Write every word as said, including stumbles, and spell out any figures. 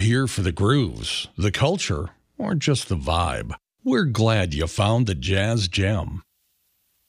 here for the grooves, the culture, or just the vibe, we're glad you found the Jazz Gem.